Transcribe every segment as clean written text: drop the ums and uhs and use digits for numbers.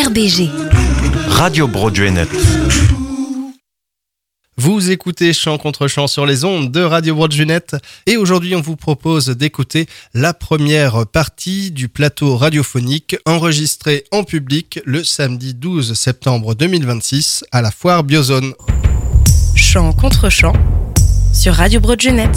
RBG. Radio Broadwaynet. Vous écoutez Chant contre chant sur les ondes de Radio Broadwaynet et aujourd'hui on vous propose d'écouter la première partie du plateau radiophonique enregistré en public le samedi 12 septembre 2026 à la Foire Biozone. Chant contre chant sur Radio Broadwaynet.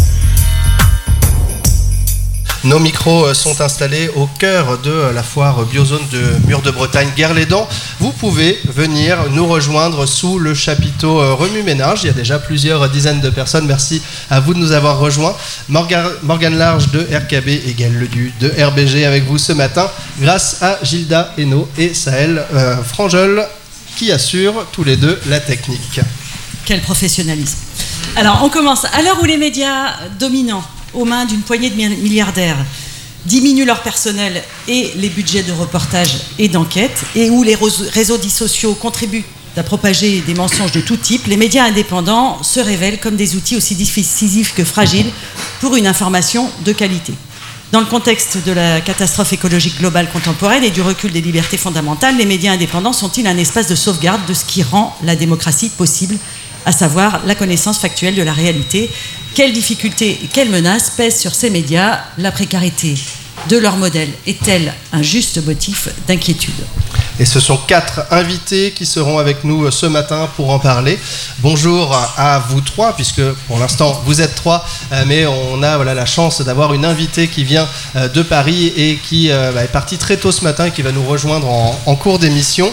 Nos micros sont installés au cœur de la foire Biozone de Mur de Bretagne Guerre-les-Dents. Vous pouvez venir nous rejoindre sous le chapiteau Remue-Ménage. Il y a déjà plusieurs dizaines de personnes. Merci à vous de nous avoir rejoints. Morgane Large de RKB et Gaël Ledu de RBG avec vous ce matin grâce à Gilda Hainaut et Sahel Frangeul qui assurent tous les deux la technique. Quel professionnalisme. Alors on commence. À l'heure où les médias dominants aux mains d'une poignée de milliardaires diminuent leur personnel et les budgets de reportage et d'enquête, et où les réseaux dits sociaux contribuent à propager des mensonges de tout type, les médias indépendants se révèlent comme des outils aussi décisifs que fragiles pour une information de qualité. Dans le contexte de la catastrophe écologique globale contemporaine et du recul des libertés fondamentales, les médias indépendants sont-ils un espace de sauvegarde de ce qui rend la démocratie possible, à savoir la connaissance factuelle de la réalité? Quelles difficultés et quelles menaces pèsent sur ces médias? La précarité de leur modèle est-elle un juste motif d'inquiétude? Et ce sont 4 invités qui seront avec nous ce matin pour en parler. Bonjour à vous 3, puisque pour l'instant vous êtes 3, mais on a la chance d'avoir une invitée qui vient de Paris et qui est partie très tôt ce matin et qui va nous rejoindre en cours d'émission.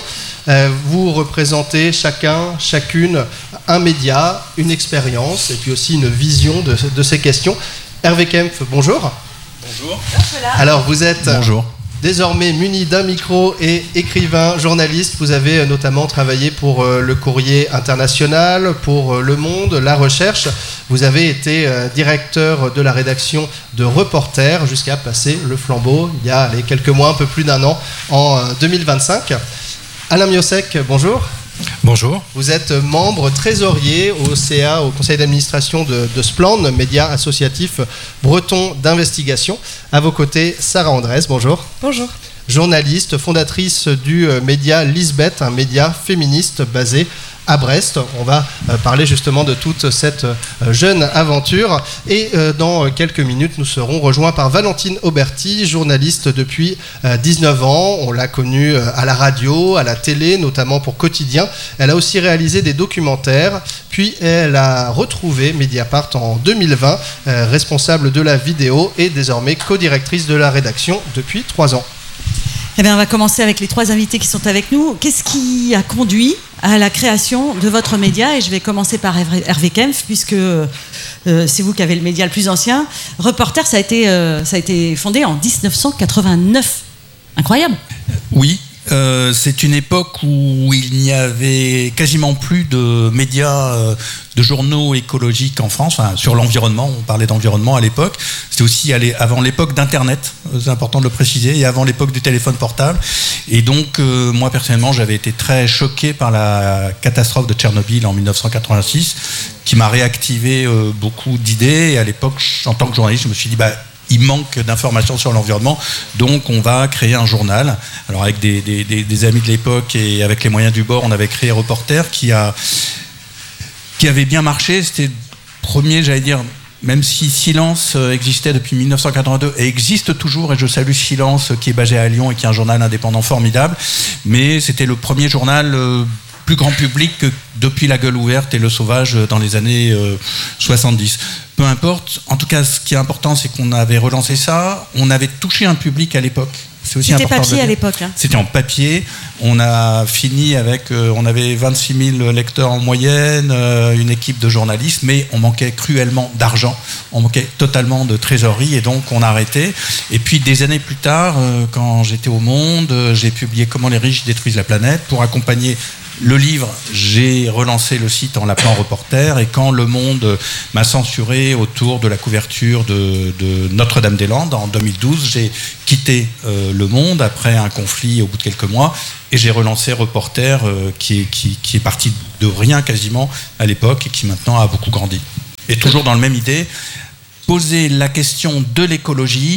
Vous représentez chacune un média, une expérience et puis aussi une vision de ces questions. Hervé Kempf, bonjour. Bonjour. Alors vous êtes bonjour. Désormais muni d'un micro et écrivain, journaliste. Vous avez notamment travaillé pour le Courrier International, pour Le Monde, La Recherche. Vous avez été directeur de la rédaction de Reporter jusqu'à passer le flambeau il y a quelques mois, un peu plus d'un an, en 2025. Alain Miossec, bonjour. Bonjour. Vous êtes membre trésorier au CA, au conseil d'administration de Spland, média associatif breton d'investigation. À vos côtés, Sarah Andrès, bonjour. Bonjour. Journaliste, fondatrice du média Lisbeth, un média féministe basé à Brest. On va parler justement de toute cette jeune aventure et dans quelques minutes nous serons rejoints par Valentine Auberti, journaliste depuis 19 ans. On l'a connue à la radio, à la télé, notamment pour Quotidien. Elle a aussi réalisé des documentaires, puis elle a retrouvé Mediapart en 2020, responsable de la vidéo et désormais co-directrice de la rédaction depuis 3 ans. Eh bien, on va commencer avec les 3 invités qui sont avec nous. Qu'est-ce qui a conduit à la création de votre média? Et je vais commencer par Hervé Kempf, puisque c'est vous qui avez le média le plus ancien. Reporter, ça a été fondé en 1989. Incroyable. Oui. C'est une époque où il n'y avait quasiment plus de médias, de journaux écologiques en France, enfin, sur l'environnement. On parlait d'environnement à l'époque. C'était aussi avant l'époque d'Internet, c'est important de le préciser, et avant l'époque du téléphone portable. Et donc, moi personnellement, j'avais été très choqué par la catastrophe de Tchernobyl en 1986, qui m'a réactivé beaucoup d'idées. Et à l'époque, en tant que journaliste, je me suis dit, il manque d'informations sur l'environnement, donc on va créer un journal. Alors avec des amis de l'époque et avec les moyens du bord, on avait créé Reporter qui avait bien marché. C'était le premier, j'allais dire, même si Silence existait depuis 1982 et existe toujours, et je salue Silence qui est basé à Lyon et qui est un journal indépendant formidable, mais c'était le premier journal plus grand public que depuis La Gueule ouverte et Le Sauvage dans les années 70. Peu importe, en tout cas ce qui est important c'est qu'on avait relancé ça, on avait touché un public à l'époque. C'est aussi C'était important papier à l'époque. C'était en papier, on a fini avec, on avait 26 000 lecteurs en moyenne, une équipe de journalistes, mais on manquait cruellement d'argent, on manquait totalement de trésorerie et donc on a arrêté. Et puis des années plus tard, quand j'étais au Monde, j'ai publié Comment les riches détruisent la planète pour accompagner le livre. J'ai relancé le site en l'appelant Reporter, et quand Le Monde m'a censuré autour de la couverture de Notre-Dame-des-Landes en 2012, j'ai quitté Le Monde après un conflit au bout de quelques mois et j'ai relancé Reporter qui est parti de rien quasiment à l'époque et qui maintenant a beaucoup grandi. Et toujours dans la même idée, poser la question de l'écologie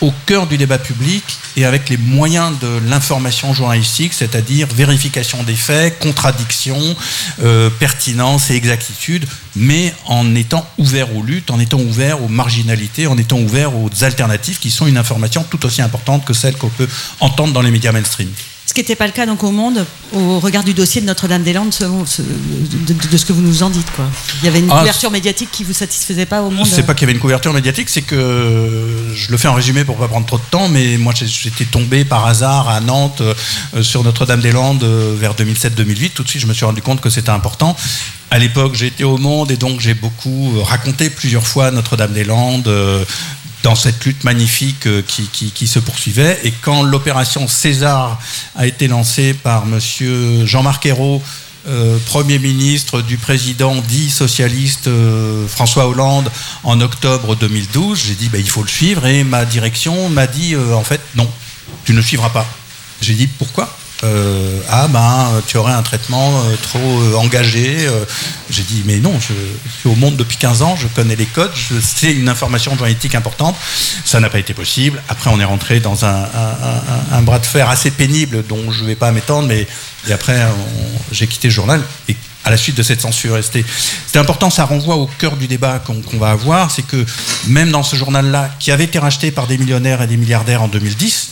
au cœur du débat public et avec les moyens de l'information journalistique, c'est-à-dire vérification des faits, contradiction, pertinence et exactitude, mais en étant ouvert aux luttes, en étant ouvert aux marginalités, en étant ouvert aux alternatives qui sont une information tout aussi importante que celle qu'on peut entendre dans les médias mainstream. Ce qui n'était pas le cas donc au Monde, au regard du dossier de Notre-Dame-des-Landes, de ce que vous nous en dites, quoi. Il y avait une couverture médiatique qui vous satisfaisait pas au Monde. C'est pas qu'il y avait une couverture médiatique, c'est que je le fais en résumé pour pas prendre trop de temps, mais moi j'étais tombé par hasard à Nantes sur Notre-Dame-des-Landes vers 2007-2008. Tout de suite, je me suis rendu compte que c'était important. À l'époque, j'étais au Monde et donc j'ai beaucoup raconté plusieurs fois Notre-Dame-des-Landes. Dans cette lutte magnifique qui se poursuivait. Et quand l'opération César a été lancée par monsieur Jean-Marc Ayrault, Premier ministre du président dit socialiste François Hollande en octobre 2012, j'ai dit il faut le suivre, et ma direction m'a dit en fait non, tu ne le suivras pas. J'ai dit pourquoi ? Tu aurais un traitement trop engagé. J'ai dit, mais non, je suis au Monde depuis 15 ans, je connais les codes, c'est une information journalistique importante. Ça n'a pas été possible. Après, on est rentré dans un bras de fer assez pénible, dont je ne vais pas m'étendre, mais et après, j'ai quitté le journal. Et à la suite de cette censure, c'était important, ça renvoie au cœur du débat qu'on va avoir, c'est que même dans ce journal-là, qui avait été racheté par des millionnaires et des milliardaires en 2010,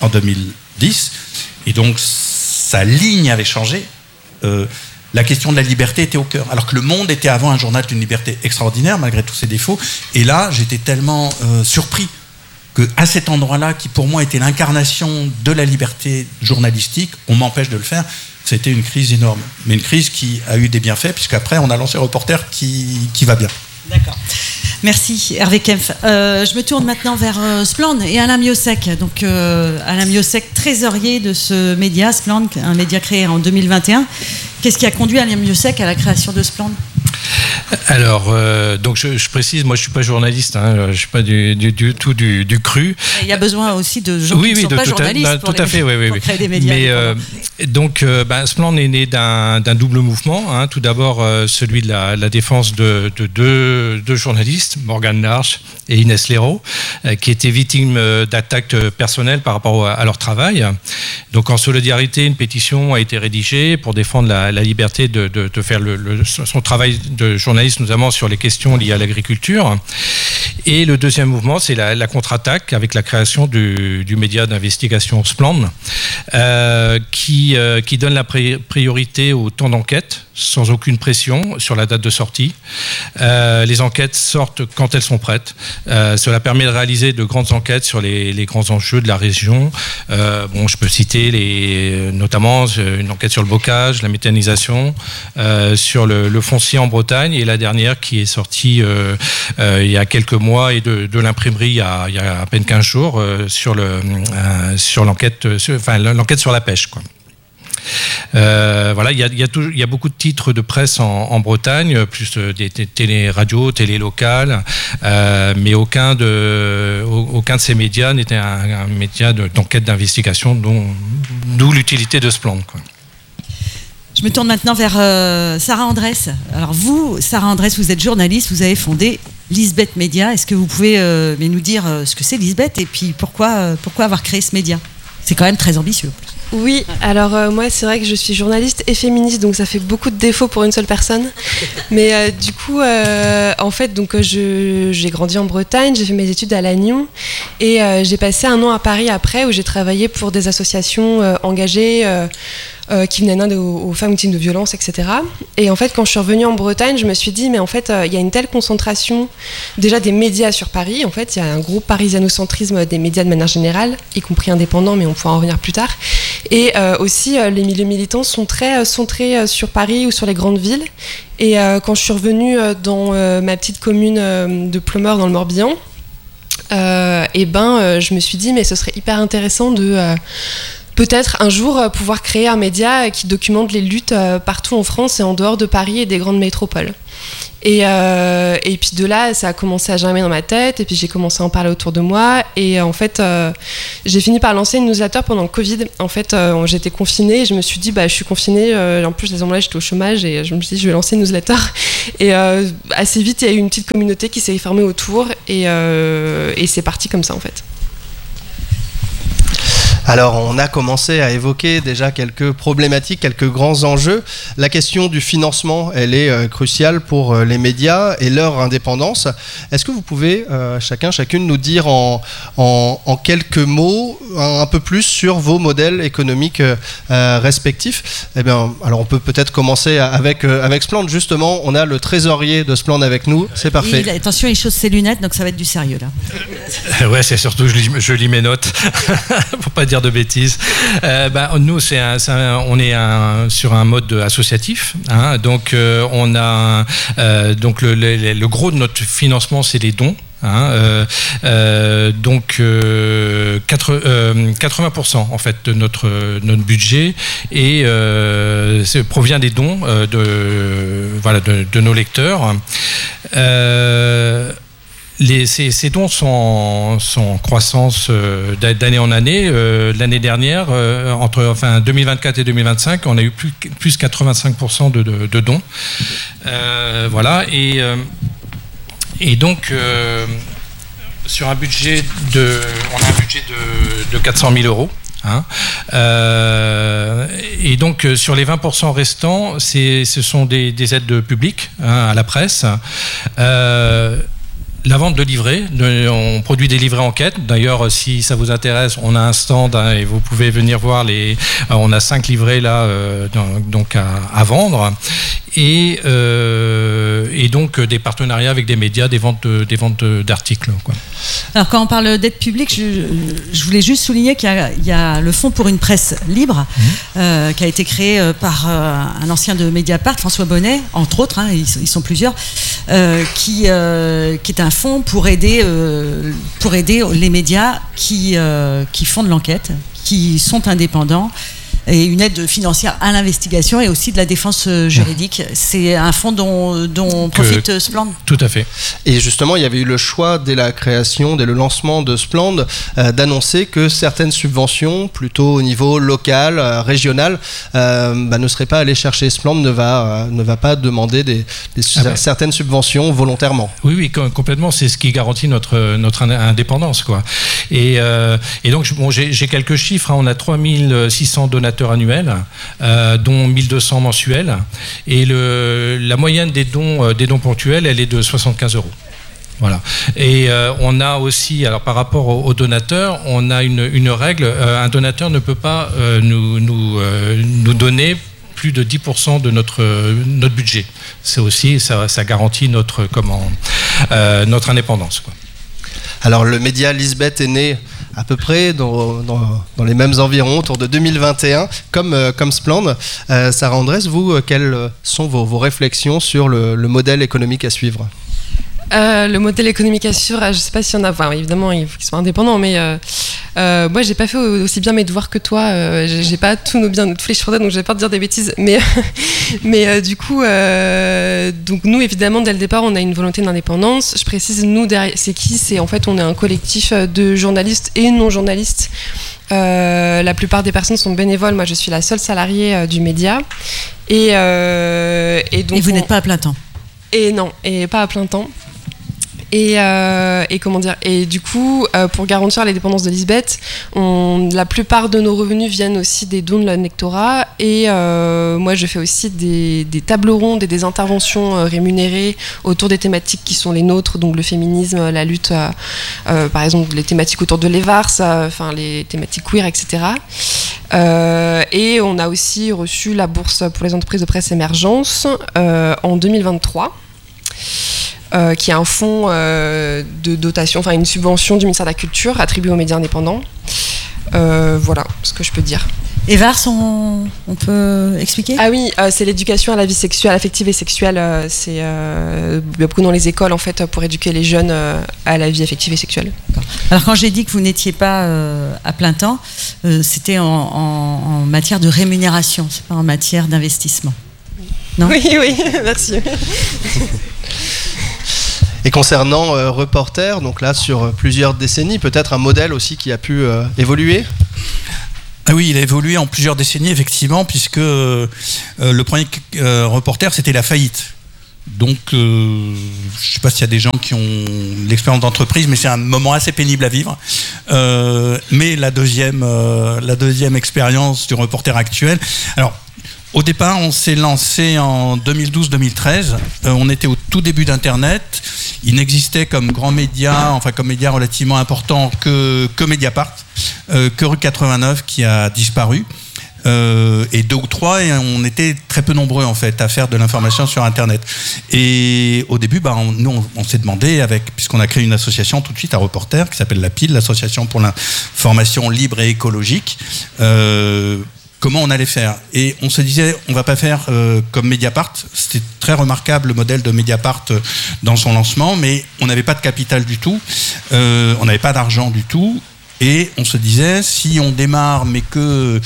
et donc sa ligne avait changé, la question de la liberté était au cœur. Alors que Le Monde était avant un journal d'une liberté extraordinaire, malgré tous ses défauts. Et là, j'étais tellement surpris qu'à cet endroit-là, qui pour moi était l'incarnation de la liberté journalistique, on m'empêche de le faire. C'était une crise énorme. Mais une crise qui a eu des bienfaits, puisqu'après, on a lancé Reporter qui va bien. D'accord. Merci Hervé Kempf. Je me tourne maintenant vers Splend et Alain Miossec. Donc Alain Miossec, trésorier de ce média, Splend, un média créé en 2021. Qu'est-ce qui a conduit Alain Miossec à la création de Splend ? Alors, donc je précise, moi je suis pas journaliste, je suis pas du tout du cru. Il y a besoin aussi de gens qui ne sont pas journalistes pour créer des médias. Mais donc, Splend est né d'un double mouvement. Tout d'abord, celui de la défense de deux journalistes, Morgane Larche et Inès Léraud, qui étaient victimes d'attaques personnelles par rapport à leur travail. Donc, en solidarité, une pétition a été rédigée pour défendre la liberté de faire son travail de journaliste, notamment sur les questions liées à l'agriculture. Et le deuxième mouvement, c'est la contre-attaque avec la création du média d'investigation Splend, qui donne la priorité au temps d'enquête, sans aucune pression sur la date de sortie. Les enquêtes sortent quand elles sont prêtes. Cela permet de réaliser de grandes enquêtes sur les grands enjeux de la région. Je peux citer notamment une enquête sur le bocage, la méthanisation, sur le foncier en Bretagne, et la dernière qui est sortie il y a quelques mois et de l'imprimerie il y a à peine 15 jours sur l'enquête sur la pêche, quoi. Il y a beaucoup de titres de presse en Bretagne, plus des radios, télé locales, mais aucun de ces médias n'était un média d'enquête d'investigation, d'où l'utilité de Splend, quoi. Je me tourne maintenant vers Sarah Andrès. Alors vous, Sarah Andrès, vous êtes journaliste, vous avez fondé Lisbeth Média. Est-ce que vous pouvez nous dire ce que c'est Lisbeth et puis pourquoi avoir créé ce média ? C'est quand même très ambitieux. Oui, alors moi c'est vrai que je suis journaliste et féministe, donc ça fait beaucoup de défauts pour une seule personne. Mais du coup, en fait, donc j'ai grandi en Bretagne, j'ai fait mes études à Lannion et j'ai passé un an à Paris après où j'ai travaillé pour des associations engagées qui venaient en aide aux femmes victimes de violences, etc. Et en fait, quand je suis revenue en Bretagne, je me suis dit, mais en fait, il y a une telle concentration déjà des médias sur Paris. En fait, il y a un gros parisianocentrisme des médias de manière générale, y compris indépendants, mais on pourra en revenir plus tard. Et aussi, les milieux militants sont très centrés sur Paris ou sur les grandes villes. Et quand je suis revenue dans ma petite commune de Pleumeur dans le Morbihan, je me suis dit, mais ce serait hyper intéressant de peut-être un jour pouvoir créer un média qui documente les luttes partout en France et en dehors de Paris et des grandes métropoles. Et puis de là, ça a commencé à germer dans ma tête, et puis j'ai commencé à en parler autour de moi, et en fait, j'ai fini par lancer une newsletter pendant le Covid. En fait, j'étais confinée, et je me suis dit, je suis confinée, en plus, à ce moment-là, j'étais au chômage, et je me suis dit, je vais lancer une newsletter. Et assez vite, il y a eu une petite communauté qui s'est formée autour, et c'est parti comme ça, en fait. Alors, on a commencé à évoquer déjà quelques problématiques, quelques grands enjeux. La question du financement, elle est cruciale pour les médias et leur indépendance. Est-ce que vous pouvez, chacune, nous dire en quelques mots un peu plus sur vos modèles économiques respectifs? Eh bien, alors on peut peut-être commencer avec Splend. Justement, on a le trésorier de Splend avec nous. C'est parfait. Attention, il chausse ses lunettes, donc ça va être du sérieux là. Ouais, c'est surtout je lis mes notes pour pas dire de bêtises. Nous, on est sur un mode associatif. Hein, donc, on a donc le gros de notre financement, c'est les dons. Hein, donc 80% en fait de notre budget provient des dons de nos lecteurs. Ces dons sont en croissance d'année en année. L'année dernière, entre 2024 et 2025, on a eu plus 85% de dons. Voilà. Et donc, on a un budget de 400 000 euros. Hein. Et donc sur les 20% restants, ce sont des aides publiques à la presse. La vente de livrets, on produit des livrets enquête. D'ailleurs, si ça vous intéresse, on a un stand et vous pouvez venir voir on a 5 livrets là, donc à vendre. Et donc des partenariats avec des médias, des ventes d'articles, quoi. Alors quand on parle d'aide publique, je voulais juste souligner qu'il y a le Fonds pour une presse libre qui a été créé par un ancien de Mediapart, François Bonnet, entre autres, hein, ils sont plusieurs, qui est un fonds pour aider les médias qui font de l'enquête, qui sont indépendants, et une aide financière à l'investigation et aussi de la défense juridique. C'est un fonds dont profite Splend. Tout à fait. Et justement, il y avait eu le choix, dès le lancement de Splend, d'annoncer que certaines subventions, plutôt au niveau local, régional, ne seraient pas allées chercher. Splend ne va pas demander certaines subventions volontairement. Oui, complètement. C'est ce qui garantit notre indépendance, quoi. Et donc, j'ai quelques chiffres. Hein. On a 3600 donateurs annuels, dont 1200 mensuels, et la moyenne des dons ponctuels, elle est de 75 euros. Voilà. Et on a aussi, alors par rapport aux donateurs, on a une règle. Un donateur ne peut pas nous donner plus de 10% de notre budget. C'est aussi, ça garantit notre indépendance, quoi. Alors le média Lisbeth est né à peu près dans les mêmes environs, autour de 2021, comme Splend. Sarah Andrès, vous, quelles sont vos réflexions sur le modèle économique à suivre ? Le modèle économique à suivre, je ne sais pas s'il y en a. Enfin, évidemment, il faut qu'il soit indépendant, mais moi, j'ai pas fait aussi bien mes devoirs que toi. J'ai pas tous les chiffres d'aides, donc je vais pas te dire des bêtises. Mais du coup, donc nous, évidemment, dès le départ, on a une volonté d'indépendance. Je précise, nous, c'est qui ? C'est en fait, on est un collectif de journalistes et non journalistes. La plupart des personnes sont bénévoles. Moi, je suis la seule salariée du média. Et donc. Et vous n'êtes pas à plein temps ? Et non, et pas à plein temps. Et comment dire, et du coup, pour garantir l'indépendance de Lisbeth, la plupart de nos revenus viennent aussi des dons de la Nectora. Et moi, je fais aussi des tables rondes et des interventions rémunérées autour des thématiques qui sont les nôtres, donc le féminisme, la lutte, par exemple, les thématiques autour de l'EVARS, enfin les thématiques queer, etc. Et on a aussi reçu la bourse pour les entreprises de presse émergence en 2023. Qui est un fonds de dotation, enfin une subvention du ministère de la Culture attribuée aux médias indépendants. Voilà ce que je peux dire. Et VARS, on peut expliquer ? Ah oui, c'est l'éducation à la vie sexuelle, affective et sexuelle. C'est beaucoup dans les écoles en fait pour éduquer les jeunes à la vie affective et sexuelle. Alors quand j'ai dit que vous n'étiez pas à plein temps, c'était en matière de rémunération, c'est pas en matière d'investissement. Non ? Oui, merci. Et concernant Reporter, donc là sur plusieurs décennies, peut-être un modèle aussi qui a pu évoluer ? Ah oui, il a évolué en plusieurs décennies, effectivement, puisque le premier Reporter, c'était la faillite. Donc, je ne sais pas s'il y a des gens qui ont l'expérience d'entreprise, mais c'est un moment assez pénible à vivre. Mais la deuxième expérience du reporter actuel. Alors, au départ, on s'est lancé en 2012-2013. On était au tout début d'Internet. Il n'existait comme grand média, enfin comme média relativement important que Mediapart, que Rue 89 qui a disparu. Et 2 ou 3, et on était très peu nombreux en fait à faire de l'information sur Internet. Et au début, nous on s'est demandé, puisqu'on a créé une association tout de suite à Reporter qui s'appelle la PIL, l'association pour l'information libre et écologique, comment on allait faire. Et on se disait, on va pas faire comme Mediapart. C'était très remarquable le modèle de Mediapart dans son lancement, mais on n'avait pas de capital du tout, on n'avait pas d'argent du tout. Et on se disait, si on démarre mais que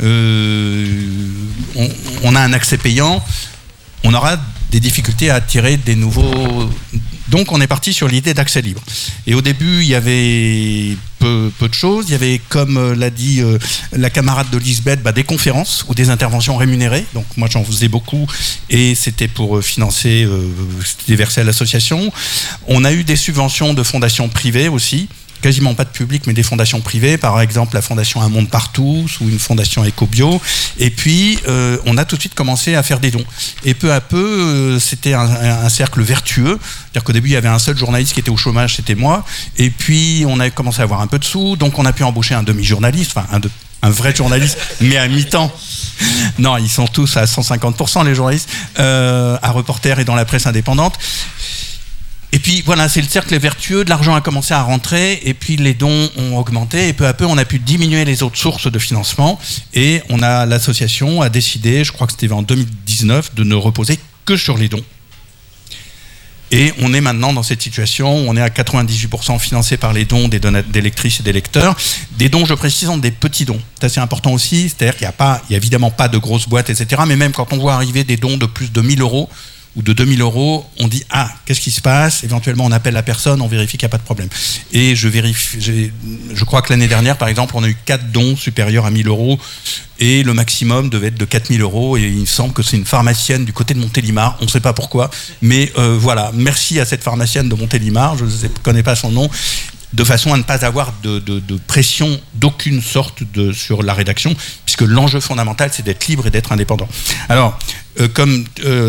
on a un accès payant, on aura des difficultés à attirer des nouveaux... Donc on est parti sur l'idée d'accès libre. Et au début, il y avait peu de choses. Il y avait, comme l'a dit la camarade de Lisbeth, des conférences ou des interventions rémunérées. Donc moi j'en faisais beaucoup et c'était pour financer, c'était versé à l'association. On a eu des subventions de fondations privées aussi. Quasiment pas de public, mais des fondations privées, par exemple la fondation Un Monde Partout ou une fondation Ecobio. Et puis, on a tout de suite commencé à faire des dons. Et peu à peu, c'était un cercle vertueux. C'est-à-dire qu'au début, il y avait un seul journaliste qui était au chômage, c'était moi. Et puis, on a commencé à avoir un peu de sous, donc on a pu embaucher un demi-journaliste, enfin un vrai journaliste, mais à mi-temps. Non, ils sont tous à 150% les journalistes, à Reporter et dans la presse indépendante. Et puis voilà, c'est le cercle vertueux, de l'argent a commencé à rentrer et puis les dons ont augmenté et peu à peu on a pu diminuer les autres sources de financement et l'association a décidé, je crois que c'était en 2019, de ne reposer que sur les dons. Et on est maintenant dans cette situation où on est à 98% financé par les dons des lectrices et des lecteurs. Des dons, je précise, sont des petits dons. C'est assez important aussi, c'est-à-dire qu'il n'y a évidemment pas de grosses boîtes, etc. Mais même quand on voit arriver des dons de plus de 1000 euros, ou de 2000 euros, on dit « Ah, qu'est-ce qui se passe ?» Éventuellement, on appelle la personne, on vérifie qu'il n'y a pas de problème. Et je crois que l'année dernière, par exemple, on a eu 4 dons supérieurs à 1000 euros et le maximum devait être de 4000 euros. Et il me semble que c'est une pharmacienne du côté de Montélimar, on ne sait pas pourquoi. Mais voilà, merci à cette pharmacienne de Montélimar, je ne connais pas son nom, de façon à ne pas avoir de pression d'aucune sorte sur la rédaction, puisque l'enjeu fondamental, c'est d'être libre et d'être indépendant. Alors, comme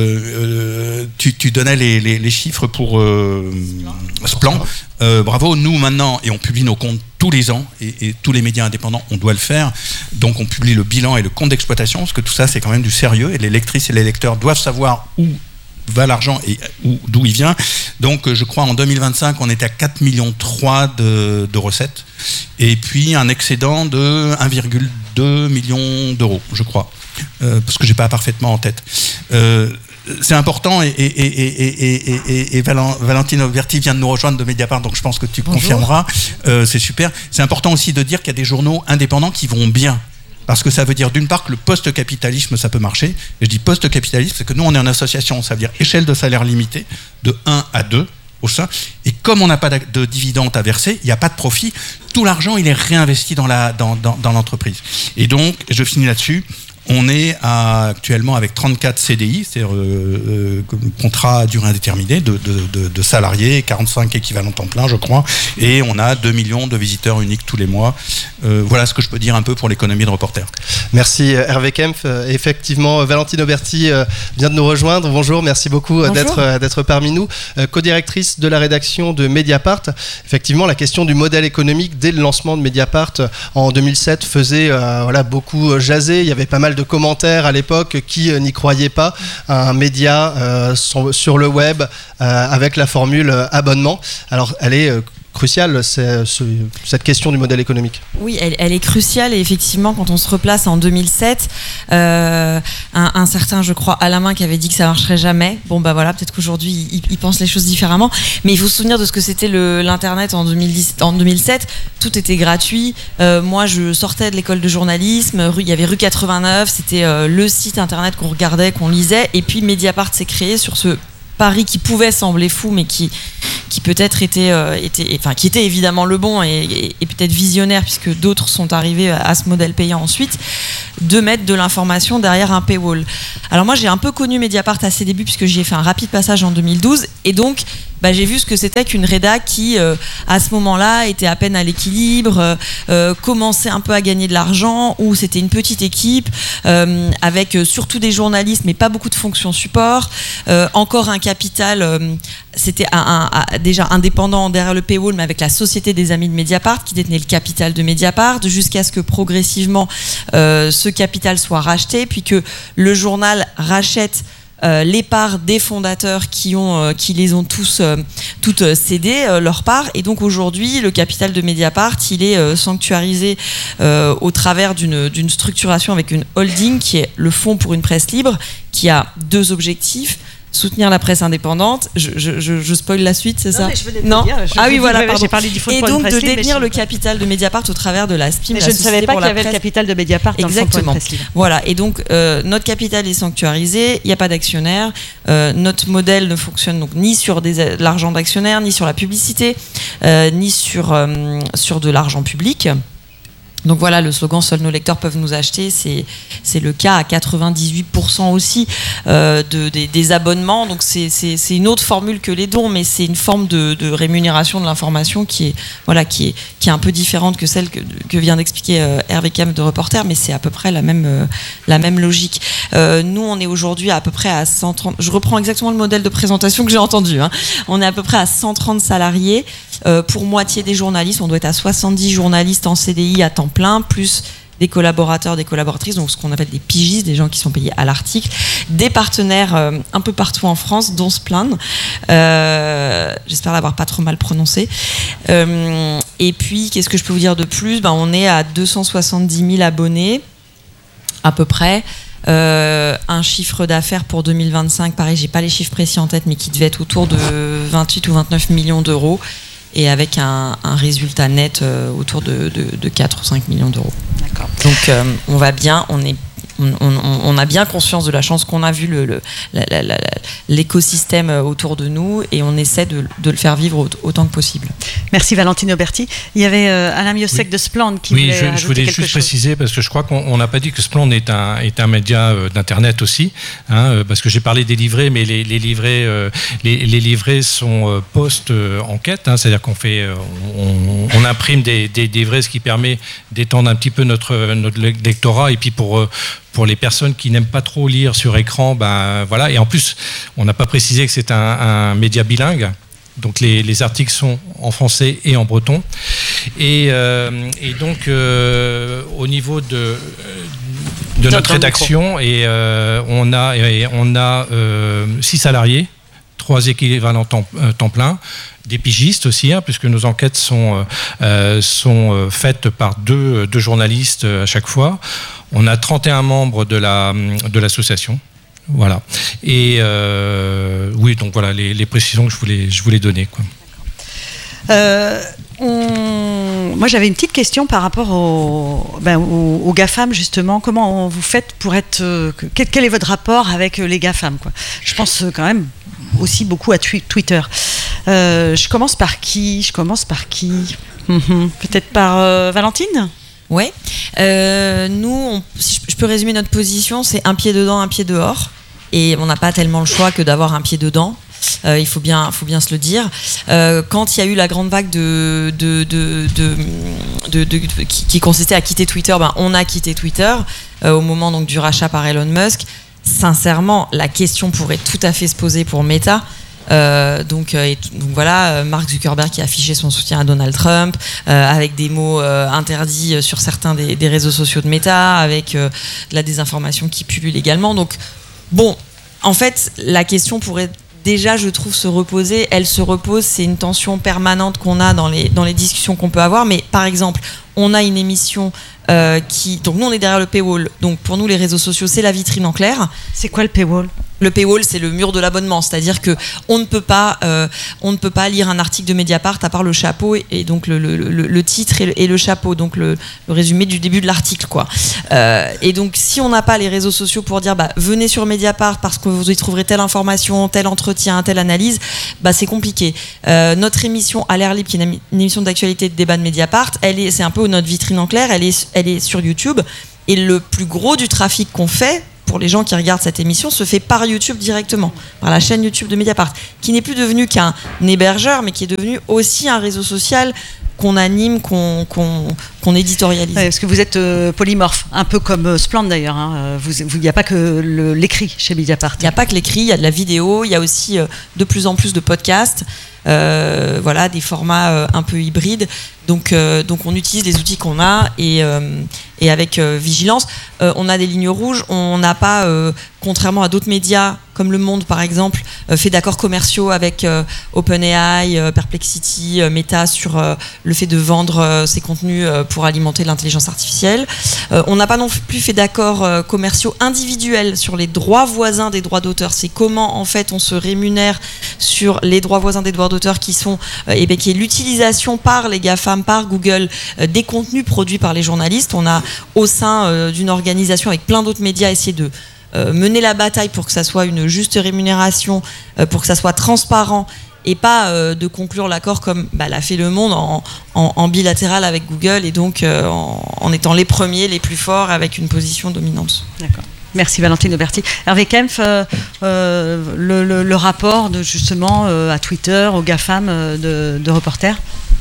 tu donnais les chiffres pour Splan, bravo, nous maintenant, et on publie nos comptes tous les ans, et tous les médias indépendants, on doit le faire, donc on publie le bilan et le compte d'exploitation, parce que tout ça, c'est quand même du sérieux, et les lectrices et les lecteurs doivent savoir où va l'argent et d'où il vient. Donc je crois en 2025 on était à 4,3 millions de recettes et puis un excédent de 1,2 million d'euros, je crois, parce que j'ai pas parfaitement en tête. C'est important et Valentine Auberti vient de nous rejoindre de Mediapart, donc je pense que tu confirmeras. C'est super. C'est important aussi de dire qu'il y a des journaux indépendants qui vont bien. Parce que ça veut dire d'une part que le post-capitalisme ça peut marcher. Et je dis post-capitalisme, c'est que nous on est en association, ça veut dire échelle de salaire limitée de 1 à 2 au sein. Et comme on n'a pas de dividendes à verser, il n'y a pas de profit, tout l'argent il est réinvesti dans l'entreprise. Et donc, je finis là-dessus. On est actuellement avec 34 CDI, c'est-à-dire contrat à durée indéterminée de salariés, 45 équivalents temps plein, je crois, et on a 2 millions de visiteurs uniques tous les mois. Voilà ce que je peux dire un peu pour l'économie de Reporter. Merci Hervé Kempf. Effectivement, Valentine Auberti vient de nous rejoindre. Bonjour, merci beaucoup d'être parmi nous. Co-directrice de la rédaction de Mediapart. Effectivement, la question du modèle économique dès le lancement de Mediapart en 2007 faisait beaucoup jaser. Il y avait pas mal de commentaires à l'époque qui n'y croyaient pas à un média sur le web avec la formule abonnement. Alors elle est cruciale, cette question du modèle économique. Oui, elle est cruciale et effectivement quand on se replace en 2007, un certain, je crois, Alain Minc qui avait dit que ça marcherait jamais. Bon bah voilà, peut-être qu'aujourd'hui il pense les choses différemment, mais il faut se souvenir de ce que c'était l'internet en 2007. Tout était gratuit. Moi je sortais de l'école de journalisme, il y avait Rue 89, c'était le site internet qu'on regardait, qu'on lisait, et puis Mediapart s'est créé sur ce pari qui pouvait sembler fou mais qui qui peut-être était évidemment le bon et peut-être visionnaire, puisque d'autres sont arrivés à ce modèle payant ensuite, de mettre de l'information derrière un paywall. Alors moi, j'ai un peu connu Mediapart à ses débuts, puisque j'y ai fait un rapide passage en 2012, et donc j'ai vu ce que c'était qu'une rédac qui, à ce moment-là, était à peine à l'équilibre, commençait un peu à gagner de l'argent, où c'était une petite équipe, avec surtout des journalistes, mais pas beaucoup de fonctions support, encore un capital, c'était déjà indépendant derrière le paywall, mais avec la Société des Amis de Mediapart, qui détenait le capital de Mediapart, jusqu'à ce que progressivement ce capital soit racheté, puis que le journal rachète les parts des fondateurs qui les ont toutes cédé leur part, et donc aujourd'hui le capital de Mediapart il est sanctuarisé au travers d'une structuration avec une holding qui est le Fonds pour une presse libre, qui a 2 objectifs: soutenir la presse indépendante. Je spoil la suite, c'est ça? Mais je venais de le dire. Oui, voilà, pardon. J'ai parlé du Fonds et pour une donc presse de libre, détenir le capital de Mediapart au travers de la SPIM. Mais je ne savais pas qu'il y avait le capital de Mediapart dans le Fonds pour une presse libre. Voilà, et donc notre capital est sanctuarisé, il n'y a pas d'actionnaire, notre modèle ne fonctionne donc ni sur de l'argent d'actionnaire, ni sur la publicité, ni sur de l'argent public. Donc voilà, le slogan « Seuls nos lecteurs peuvent nous acheter », c'est le cas à 98% aussi des abonnements. Donc c'est une autre formule que les dons, mais c'est une forme de rémunération de l'information qui est un peu différente que celle que vient d'expliquer Hervé Cam de Reporter, mais c'est à peu près la même logique. Nous, on est aujourd'hui à peu près à 130... Je reprends exactement le modèle de présentation que j'ai entendu. On est à peu près à 130 salariés, pour moitié des journalistes. On doit être à 70 journalistes en CDI à temps plein, plus des collaborateurs, des collaboratrices, donc ce qu'on appelle des pigistes, des gens qui sont payés à l'article, des partenaires un peu partout en France, dont Splend. J'espère l'avoir pas trop mal prononcé. Et puis, qu'est-ce que je peux vous dire de plus? On est à 270 000 abonnés, à peu près. Un chiffre d'affaires pour 2025, pareil, j'ai pas les chiffres précis en tête, mais qui devait être autour de 28 ou 29 millions d'euros. Et avec un résultat net autour de 4 ou 5 millions d'euros. D'accord. Donc on va bien, on a bien conscience de la chance qu'on a vu l'écosystème autour de nous, et on essaie de le faire vivre autant que possible. Merci Valentine Auberti. Il y avait Alain Miossec de Splend qui voulait ajouter quelque chose. Je voulais juste préciser, parce que je crois qu'on n'a pas dit que Splend est un média d'internet aussi, parce que j'ai parlé des livrets, mais les livrets sont post-enquête, c'est-à-dire qu'on fait, on imprime des livrets, ce qui permet d'étendre un petit peu notre lectorat, et puis pour les personnes qui n'aiment pas trop lire sur écran, voilà. Et en plus, on n'a pas précisé que c'est un média bilingue. Donc les articles sont en français et en breton. Et donc au niveau de notre rédaction, on a 6 salariés, 3 équivalents temps plein, des pigistes aussi, puisque nos enquêtes sont faites par deux journalistes à chaque fois. On a 31 membres de l'association. Voilà. Et oui, donc voilà les précisions que je voulais donner, quoi. Moi, j'avais une petite question par rapport aux GAFAM, justement. Comment vous faites pour être... Quel est votre rapport avec les GAFAM, quoi? Je pense quand même aussi beaucoup à Twitter. Je commence par qui? Peut-être par Valentine? Oui. Nous, si je peux résumer notre position, c'est un pied dedans, un pied dehors. Et on n'a pas tellement le choix que d'avoir un pied dedans. Il faut bien se le dire. Quand il y a eu la grande vague qui consistait à quitter Twitter, on a quitté Twitter au moment donc du rachat par Elon Musk. Sincèrement, la question pourrait tout à fait se poser pour Meta. Donc voilà, Mark Zuckerberg qui a affiché son soutien à Donald Trump, avec des mots interdits sur certains des réseaux sociaux de Meta, avec de la désinformation qui pullule également. Donc bon, en fait, la question pourrait déjà, je trouve, se reposer. Elle se repose, c'est une tension permanente qu'on a dans les discussions qu'on peut avoir. Mais par exemple, on a une émission donc nous on est derrière le paywall, donc pour nous les réseaux sociaux c'est la vitrine en clair. C'est quoi le paywall ? Le paywall, c'est le mur de l'abonnement, c'est-à-dire que on ne peut pas lire un article de Mediapart à part le chapeau et donc le titre et le chapeau, donc le résumé du début de l'article, quoi. Et donc si on n'a pas les réseaux sociaux pour dire venez sur Mediapart parce que vous y trouverez telle information, tel entretien, telle analyse, c'est compliqué. Notre émission à l'air libre, qui est une émission d'actualité de débat de Mediapart, c'est un peu notre vitrine en clair. Elle est sur YouTube et le plus gros du trafic qu'on fait pour les gens qui regardent cette émission se fait par YouTube directement, par la chaîne YouTube de Mediapart, qui n'est plus devenu qu'un hébergeur, mais qui est devenu aussi un réseau social qu'on anime, qu'on éditorialise. Parce que vous êtes polymorphe, un peu comme Splend d'ailleurs. Il n'y a pas que l'écrit chez Mediapart. Il n'y a pas que l'écrit, il y a de la vidéo, il y a aussi de plus en plus de podcasts, des formats un peu hybrides. Donc on utilise les outils qu'on a et avec vigilance. On a des lignes rouges, on n'a pas, contrairement à d'autres médias, comme Le Monde par exemple, fait d'accords commerciaux avec OpenAI, Perplexity, Meta sur le fait de vendre ses contenus pour alimenter l'intelligence artificielle. On n'a pas non plus fait d'accords commerciaux individuels sur les droits voisins des droits d'auteur. C'est comment en fait on se rémunère sur les droits voisins des droits d'auteur qui sont qui est l'utilisation par les GAFAM, par Google, des contenus produits par les journalistes. On a au sein d'une organisation avec plein d'autres médias essayé de mener la bataille pour que ça soit une juste rémunération, pour que ça soit transparent et pas de conclure l'accord comme l'a fait Le Monde en bilatéral avec Google et donc en étant les premiers, les plus forts avec une position dominante. D'accord. Merci Valentine Auberti. Hervé Kempf, le rapport justement à Twitter, aux GAFAM de reporters.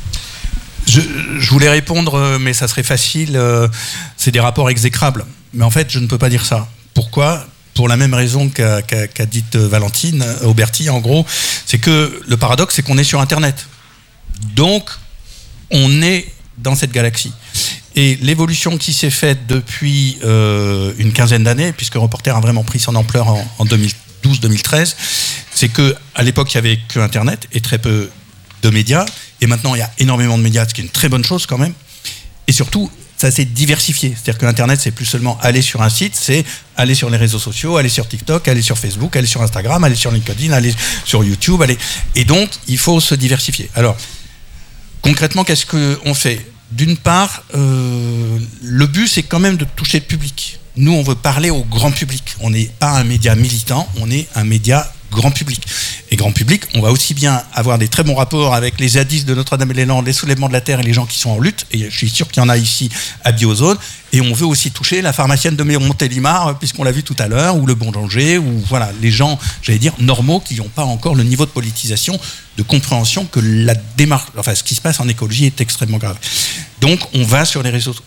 Je voulais répondre, mais ça serait facile. C'est des rapports exécrables. Mais en fait, je ne peux pas dire ça. Pourquoi ? Pour la même raison qu'a dite Valentine Auberti, en gros, c'est que le paradoxe, c'est qu'on est sur Internet. Donc, on est dans cette galaxie. Et l'évolution qui s'est faite depuis une quinzaine d'années, puisque Reporter a vraiment pris son ampleur en 2012-2013, c'est qu'à l'époque, il n'y avait que Internet et très peu de médias. Et maintenant, il y a énormément de médias, ce qui est une très bonne chose quand même. Et surtout, ça s'est diversifié. C'est-à-dire que Internet, c'est plus seulement aller sur un site, c'est aller sur les réseaux sociaux, aller sur TikTok, aller sur Facebook, aller sur Instagram, aller sur LinkedIn, aller sur YouTube. Et donc, il faut se diversifier. Alors, concrètement, qu'est-ce qu'on fait ? D'une part, le but, c'est quand même de toucher le public. Nous, on veut parler au grand public. On n'est pas un média militant, on est un média grand public. Et grand public, on va aussi bien avoir des très bons rapports avec les zadistes de Notre-Dame-des-Landes, les soulèvements de la terre et les gens qui sont en lutte, et je suis sûr qu'il y en a ici à Biozone, et on veut aussi toucher la pharmacienne de Montélimar, puisqu'on l'a vu tout à l'heure, ou le boulanger, ou voilà, les gens, j'allais dire, normaux, qui n'ont pas encore le niveau de politisation, de compréhension que la démarche, enfin, ce qui se passe en écologie est extrêmement grave. Donc, on va sur les réseaux.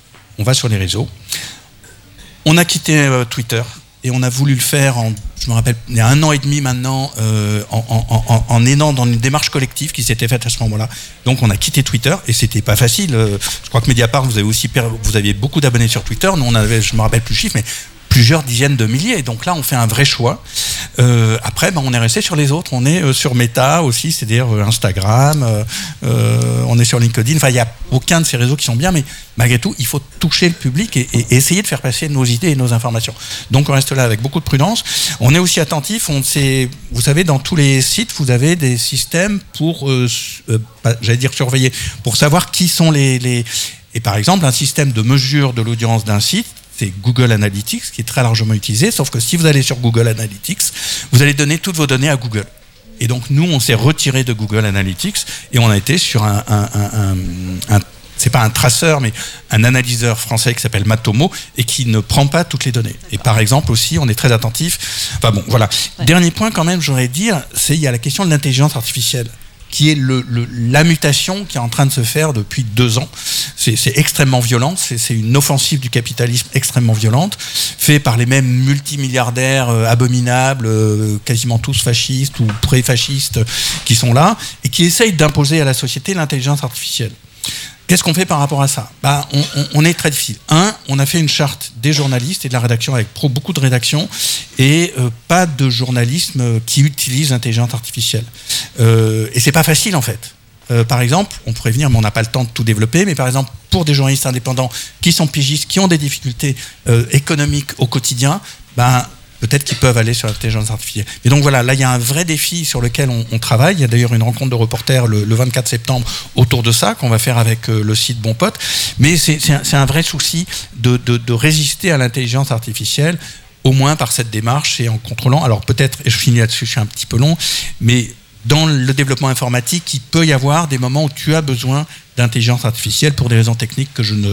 On a quitté Twitter, et on a voulu le faire, je me rappelle, il y a 1 an et demi maintenant, en aidant dans une démarche collective qui s'était faite à ce moment-là. Donc on a quitté Twitter, et c'était pas facile. Je crois que Mediapart, vous aviez beaucoup d'abonnés sur Twitter. Nous, on avait, je me rappelle plus le chiffre, mais plusieurs dizaines de milliers. Donc là, on fait un vrai choix. Après, on est resté sur les autres. On est sur Meta aussi, c'est-à-dire Instagram. On est sur LinkedIn. Enfin, il n'y a aucun de ces réseaux qui sont bien, mais malgré tout, il faut toucher le public et essayer de faire passer nos idées et nos informations. Donc, on reste là avec beaucoup de prudence. On est aussi attentif. Vous savez, dans tous les sites, vous avez des systèmes pour, j'allais dire surveiller, pour savoir qui sont les... Et par exemple, un système de mesure de l'audience d'un site, c'est Google Analytics, qui est très largement utilisé, sauf que si vous allez sur Google Analytics, vous allez donner toutes vos données à Google. Et donc, nous, on s'est retiré de Google Analytics et on a été sur c'est pas un traceur, mais un analyseur français qui s'appelle Matomo et qui ne prend pas toutes les données. Et par exemple aussi, on est très attentif. Enfin bon, voilà. Ouais. Dernier point quand même, j'aurais dire, il y a la question de l'intelligence artificielle, qui est la mutation qui est en train de se faire depuis 2 ans. C'est extrêmement violent, c'est une offensive du capitalisme extrêmement violente, faite par les mêmes multimilliardaires abominables, quasiment tous fascistes ou pré-fascistes qui sont là, et qui essayent d'imposer à la société l'intelligence artificielle. Qu'est-ce qu'on fait par rapport à ça ? On est très difficile. On a fait une charte des journalistes et de la rédaction avec beaucoup de rédactions et pas de journalisme qui utilise l'intelligence artificielle. Et c'est pas facile en fait. par exemple, on pourrait venir, mais on n'a pas le temps de tout développer, mais par exemple, pour des journalistes indépendants qui sont pigistes, qui ont des difficultés économiques au quotidien, peut-être qu'ils peuvent aller sur l'intelligence artificielle. Et donc voilà, là il y a un vrai défi sur lequel on travaille. Il y a d'ailleurs une rencontre de reporters le 24 septembre autour de ça, qu'on va faire avec le site Bon Pote. Mais c'est un vrai souci de résister à l'intelligence artificielle, au moins par cette démarche et en contrôlant. Alors peut-être, et je finis là-dessus, je suis un petit peu long, mais dans le développement informatique, il peut y avoir des moments où tu as besoin d'intelligence artificielle pour des raisons techniques que je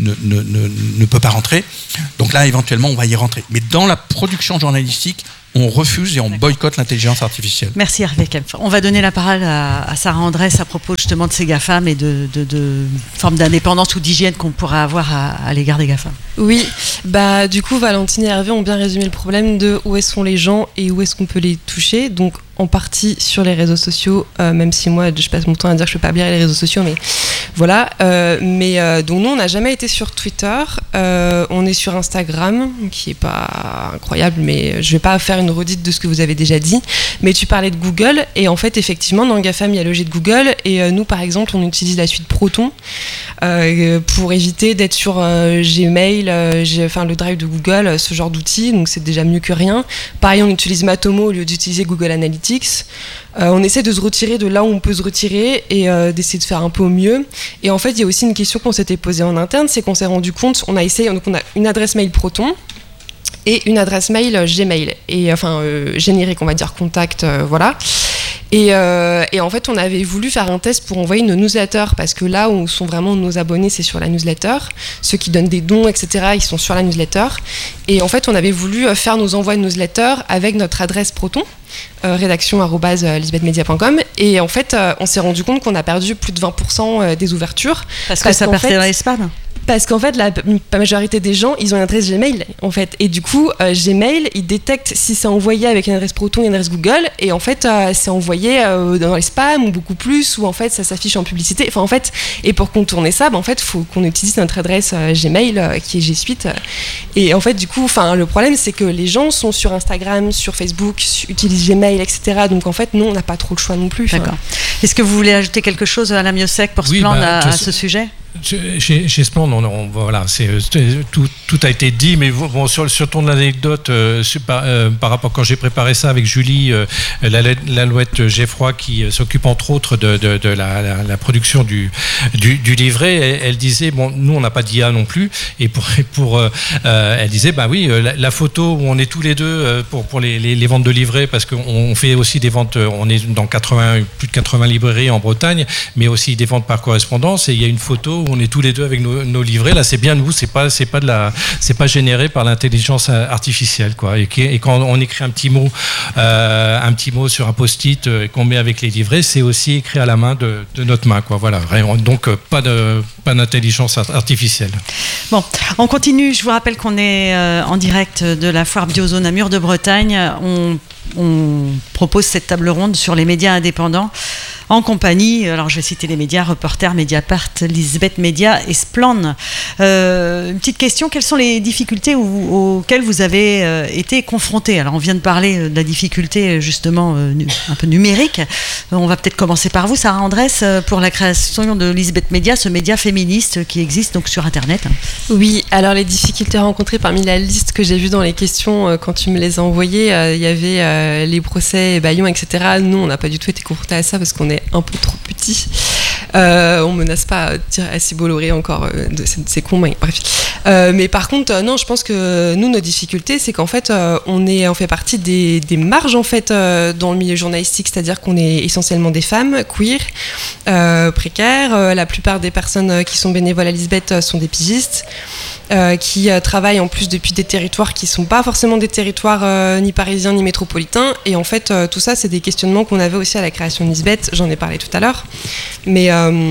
ne peux pas rentrer. Donc là, éventuellement, on va y rentrer. Mais dans la production journalistique, on refuse et on boycotte l'intelligence artificielle. Merci Hervé Kempf. On va donner la parole à Sarah Andrès à propos justement de ces GAFAM et de forme d'indépendance ou d'hygiène qu'on pourrait avoir à l'égard des GAFAM. Oui, du coup, Valentine et Hervé ont bien résumé le problème de où sont les gens et où est-ce qu'on peut les toucher. Donc, en partie sur les réseaux sociaux, même si moi, je passe mon temps à dire que je ne peux pas lire les réseaux sociaux, mais voilà. Donc, nous, on n'a jamais été sur Twitter. On est sur Instagram, qui n'est pas incroyable, mais je ne vais pas faire une redite de ce que vous avez déjà dit. Mais tu parlais de Google, et en fait, effectivement, dans GAFAM, il y a le G de Google, et nous, par exemple, on utilise la suite Proton pour éviter d'être sur Gmail, le Drive de Google, ce genre d'outils, donc c'est déjà mieux que rien. Pareil, on utilise Matomo au lieu d'utiliser Google Analytics. On essaie de se retirer de là où on peut se retirer et d'essayer de faire un peu au mieux. Et en fait, il y a aussi une question qu'on s'était posée en interne, c'est qu'on s'est rendu compte, on a une adresse mail Proton et une adresse mail Gmail, et générique, on va dire contact, voilà. Et en fait, on avait voulu faire un test pour envoyer nos newsletters, parce que là où sont vraiment nos abonnés, c'est sur la newsletter. Ceux qui donnent des dons, etc., ils sont sur la newsletter. Et en fait, on avait voulu faire nos envois de newsletter avec notre adresse Proton, rédaction@lisbethmedia.com. Et en fait, on s'est rendu compte qu'on a perdu plus de 20% des ouvertures. Parce que ça partait dans les spams. Parce qu'en fait, la majorité des gens, ils ont une adresse Gmail, en fait. Et du coup, Gmail, il détecte si c'est envoyé avec une adresse Proton et une adresse Google. Et en fait, c'est envoyé dans les spams ou beaucoup plus, ou en fait, ça s'affiche en publicité. Enfin, en fait, et pour contourner ça, en fait, il faut qu'on utilise notre adresse Gmail, qui est G Suite. Et en fait, du coup, le problème, c'est que les gens sont sur Instagram, sur Facebook, utilisent Gmail, etc. Donc, en fait, nous, on n'a pas trop le choix non plus. D'accord. Est-ce que vous voulez ajouter quelque chose à la Miosec pour Splend à ce sujet ? Chez Splend, voilà, tout a été dit, mais bon, sur ton anecdote, par rapport quand j'ai préparé ça avec Julie, l'Alouette Geffroy, qui s'occupe entre autres de la production du livret, elle disait, bon, nous on n'a pas d'IA non plus, et elle disait, la photo où on est tous les deux pour les ventes de livrets, parce qu'on fait aussi des ventes, on est dans plus de 80 librairies en Bretagne, mais aussi des ventes par correspondance, et il y a une photo où on est tous les deux avec nos livrets. Là, c'est bien nous, c'est pas généré par l'intelligence artificielle, quoi. Et quand on écrit un petit mot sur un post-it et qu'on met avec les livrets, c'est aussi écrit à la main de notre main, quoi. Voilà. Donc pas d'intelligence artificielle. Bon, on continue. Je vous rappelle qu'on est en direct de la foire Biozone à Mur de Bretagne. On propose cette table ronde sur les médias indépendants en compagnie, alors je vais citer les médias, Reporter, Mediapart, Lisbeth Media et Splend. Une petite question, quelles sont les difficultés auxquelles vous avez été confrontés ? Alors on vient de parler de la difficulté justement un peu numérique. On va peut-être commencer par vous, Sarah Andrès, pour la création de Lisbeth Media, ce média féministe qui existe donc sur Internet. Oui, alors les difficultés rencontrées parmi la liste que j'ai vue dans les questions quand tu me les as envoyées, il y avait les procès Bayon, etc. Nous, on n'a pas du tout été confrontés à ça parce qu'on est un peu trop petit. On menace pas assez Bolloré encore, c'est con, mais bref. Mais par contre, non, je pense que nous, nos difficultés, c'est qu'en fait, on fait partie des marges en fait dans le milieu journalistique, c'est-à-dire qu'on est essentiellement des femmes queer, précaires. La plupart des personnes qui sont bénévoles à Lisbeth sont des pigistes. Qui travaillent en plus depuis des territoires qui ne sont pas forcément des territoires ni parisiens ni métropolitains. Et en fait, tout ça, c'est des questionnements qu'on avait aussi à la création de Lisbeth. J'en ai parlé tout à l'heure. Mais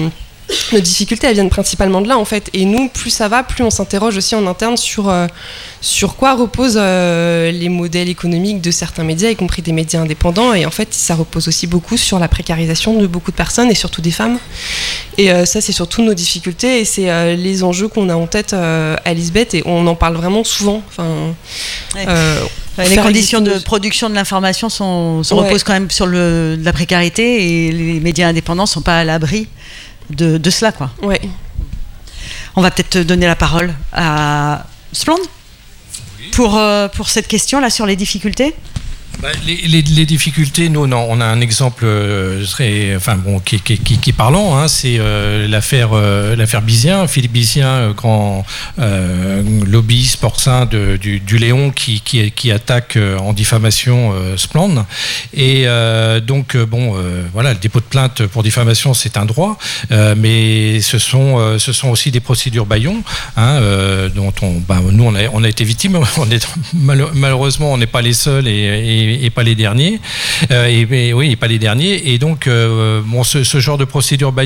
nos difficultés, elles viennent principalement de là en fait. Et nous, plus ça va, plus on s'interroge aussi en interne sur quoi reposent les modèles économiques de certains médias, y compris des médias indépendants. Et en fait, ça repose aussi beaucoup sur la précarisation de beaucoup de personnes et surtout des femmes. Et ça, c'est surtout nos difficultés et c'est les enjeux qu'on a en tête à Lisbeth et on en parle vraiment souvent. Enfin, les conditions de production de l'information reposent quand même sur de la précarité et les médias indépendants ne sont pas à l'abri de cela, quoi. Ouais. On va peut-être donner la parole à Splend pour cette question là sur les difficultés. Les difficultés, nous, on a un exemple qui est parlant, hein, c'est l'affaire Bizien, Philippe Bizien, grand lobbyiste porcin du Léon qui attaque en diffamation Splend. Et voilà, le dépôt de plainte pour diffamation, c'est un droit, mais ce sont aussi des procédures bâillons, hein, dont nous on a été victimes. Malheureusement, on n'est pas les seuls et pas les derniers. Et pas les derniers. Et donc, ce genre de procédure